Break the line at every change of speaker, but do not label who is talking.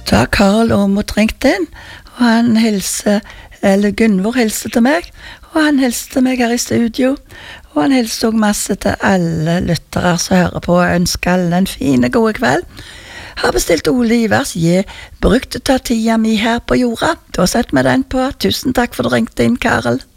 Da Karl Aamodt ringte inn, og han Gunvor hilste til meg, og han hilste til meg her i studio, og han hilste også masse til alle lyttere som hører på, og ønsker alle en fin og god kveld. Har bestilt Ole Ivers, brukt å ta tida mi her på jorda. Da setter vi den på. Tusen takk for at du ringte inn, Karl.